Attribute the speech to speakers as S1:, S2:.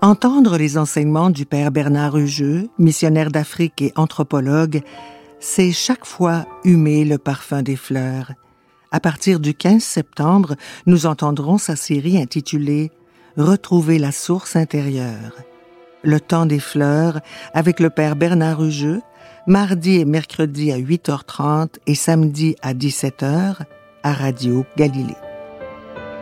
S1: Entendre les enseignements du père Bernard Hugeux, missionnaire d'Afrique et anthropologue, c'est chaque fois humer le parfum des fleurs. À partir du 15 septembre, nous entendrons sa série intitulée « Retrouver la source intérieure ». Le temps des fleurs avec le père Bernard Hugeux, mardi et mercredi à 8h30 et samedi à 17h à Radio Galilée.